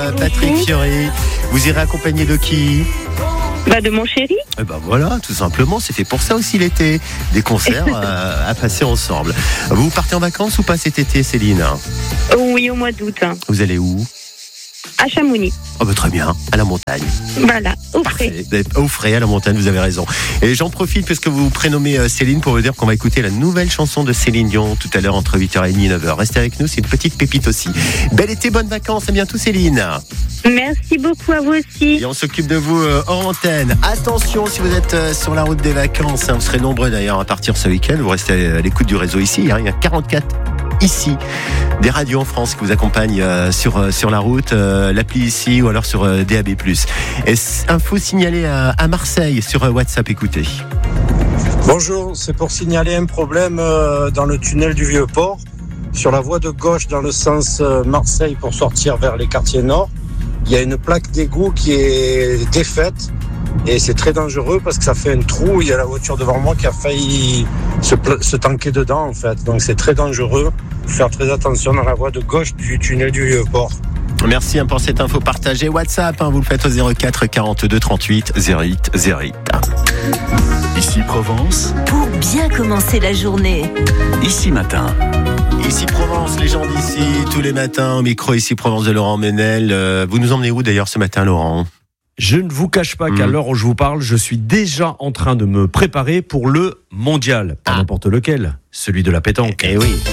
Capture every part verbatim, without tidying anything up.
euh, Patrick Fiori. Vous irez accompagné de qui ? Bah de mon chéri. Eh ben voilà, tout simplement, c'est fait pour ça aussi l'été. Des concerts à, à passer ensemble. Vous partez en vacances ou pas cet été, Céline ? Oui, au mois d'août. Vous allez où ? À Chamonix. Oh bah très bien, à la montagne. Voilà, au frais. Parfait. Au frais, à la montagne, vous avez raison. Et j'en profite puisque vous vous prénommez Céline pour vous dire qu'on va écouter la nouvelle chanson de Céline Dion tout à l'heure entre huit heures trente et neuf heures. Restez avec nous, c'est une petite pépite aussi. Bel été, bonnes vacances, à bientôt Céline. Merci beaucoup à vous aussi. Et on s'occupe de vous euh, hors antenne. Attention, si vous êtes euh, sur la route des vacances, hein, vous serez nombreux d'ailleurs à partir ce week-end. Vous restez à l'écoute du réseau ici. Hein, il y a quarante-quatre ici des radios en France qui vous accompagnent euh, sur euh, sur la route, euh, l'appli ici ou alors sur euh, D A B plus. Et info signalée à, à Marseille sur euh, WhatsApp. Écoutez. Bonjour, c'est pour signaler un problème euh, dans le tunnel du Vieux-Port sur la voie de gauche dans le sens euh, Marseille pour sortir vers les quartiers nord. Il y a une plaque d'égout qui est défaite et c'est très dangereux parce que ça fait un trou. Il y a la voiture devant moi qui a failli se, pla- se tanker dedans en fait. Donc c'est très dangereux. Il faut faire très attention dans la voie de gauche du tunnel du Vieux-Port. Merci pour cette info partagée. WhatsApp, hein, vous le faites au zéro quatre quarante-deux trente-huit zéro huit zéro huit. Ici Provence. Pour bien commencer la journée. Ici Matin. Ici Provence, les gens d'ici, tous les matins, au micro Ici Provence de Laurent Ménel. Euh, vous nous emmenez où d'ailleurs ce matin, Laurent ? Je ne vous cache pas mmh. qu'à l'heure où je vous parle, je suis déjà en train de me préparer pour le mondial. Pas ah. n'importe lequel, celui de la pétanque. Eh oui.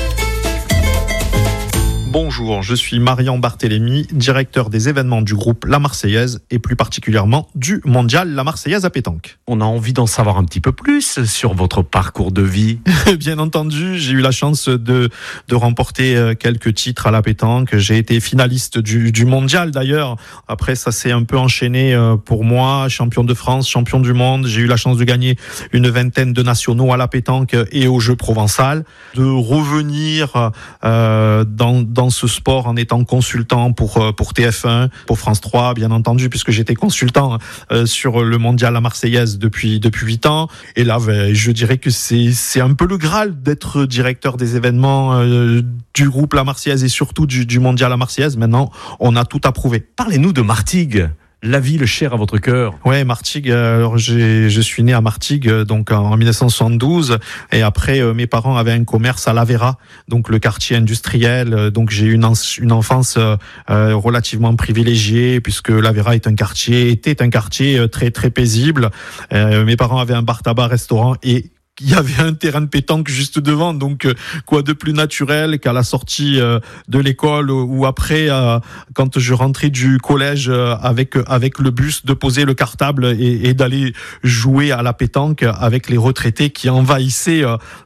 Bonjour, je suis Marian Barthélémy, directeur des événements du groupe La Marseillaise et plus particulièrement du mondial La Marseillaise à pétanque. On a envie d'en savoir un petit peu plus sur votre parcours de vie. Bien entendu, j'ai eu la chance de, de remporter quelques titres à la pétanque. J'ai été finaliste du, du mondial d'ailleurs. Après, ça s'est un peu enchaîné pour moi. Champion de France, champion du monde. J'ai eu la chance de gagner une vingtaine de nationaux à la pétanque et au jeu provençal. De revenir euh, dans, dans dans ce sport en étant consultant pour pour T F un, pour France trois, bien entendu, puisque j'étais consultant euh, sur le mondial La Marseillaise depuis depuis huit ans. Et là, ben, je dirais que c'est c'est un peu le Graal d'être directeur des événements euh, du groupe La Marseillaise et surtout du, du mondial La Marseillaise. Maintenant, on a tout approuvé. Parlez-nous de Martigues. La ville chère à votre cœur. Ouais, Martigues. Alors j'ai, je suis né à Martigues, donc en dix-neuf cent soixante-douze, et après euh, mes parents avaient un commerce à Lavera, donc le quartier industriel. Donc j'ai eu une, une enfance euh, relativement privilégiée puisque Lavera est un quartier, était un quartier très très paisible. Euh, mes parents avaient un bar tabac restaurant et il y avait un terrain de pétanque juste devant, donc quoi de plus naturel qu'à la sortie de l'école ou après, quand je rentrais du collège avec avec le bus, de poser le cartable et, et d'aller jouer à la pétanque avec les retraités qui envahissaient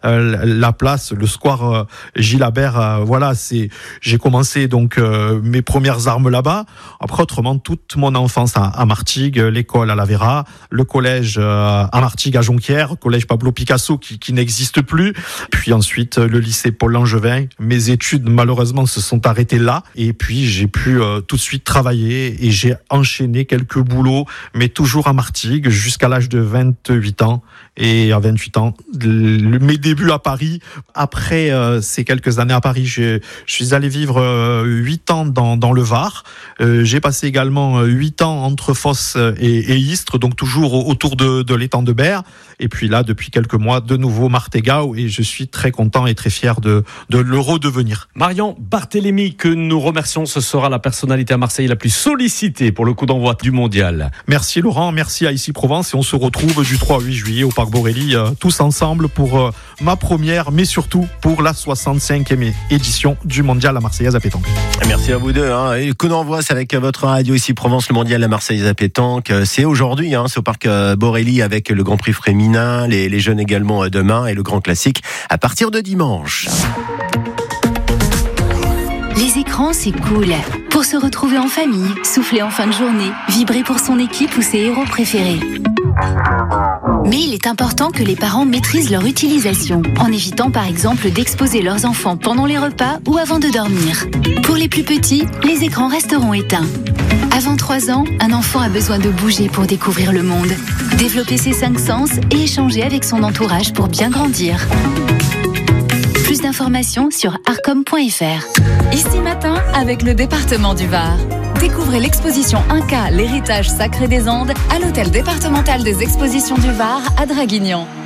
la place, le square Gilles Habert. Voilà, c'est j'ai commencé donc mes premières armes là-bas. Après, autrement, toute mon enfance à, à Martigues, l'école à Lavera, le collège à Martigues à Jonquière, collège Pablo Picasso qui, qui n'existe plus. Puis ensuite, le lycée Paul Langevin. Mes études, malheureusement, se sont arrêtées là. Et puis, j'ai pu euh, tout de suite travailler et j'ai enchaîné quelques boulots, mais toujours à Martigues jusqu'à l'âge de vingt-huit ans. Et à vingt-huit ans, le, mes débuts à Paris. Après euh, ces quelques années à Paris, je, je suis allé vivre euh, huit ans dans, dans le Var. Euh, j'ai passé également huit ans entre Fos et, et Istres, donc toujours autour de, de l'étang de Berre. Et puis là, depuis quelques mois, de nouveau Martegau, et je suis très content et très fier de, de le redevenir. Marian Barthélémy, que nous remercions, ce sera la personnalité à Marseille la plus sollicitée pour le coup d'envoi du mondial. Merci Laurent, merci à Ici Provence, et on se retrouve du trois au huit juillet au Parc Borély, euh, tous ensemble pour euh, ma première, mais surtout pour la soixante-cinquième édition du mondial La Marseillaise à pétanque. Merci à vous deux. Hein. Et coup d'envoi, c'est avec votre radio Ici Provence, le mondial La Marseillaise à pétanque. C'est aujourd'hui, hein, c'est au Parc Borély avec le Grand Prix féminin, les, les jeunes également demain et le Grand Classique à partir de dimanche. Les écrans, c'est cool. Pour se retrouver en famille, souffler en fin de journée, vibrer pour son équipe ou ses héros préférés. Mais il est important que les parents maîtrisent leur utilisation, en évitant par exemple d'exposer leurs enfants pendant les repas ou avant de dormir. Pour les plus petits, les écrans resteront éteints. Avant trois ans, un enfant a besoin de bouger pour découvrir le monde, développer ses cinq sens et échanger avec son entourage pour bien grandir. Plus d'informations sur arcom point f r. Ici Matin avec le département du Var. Découvrez l'exposition Inca, l'héritage sacré des Andes à l'hôtel départemental des expositions du Var à Draguignan.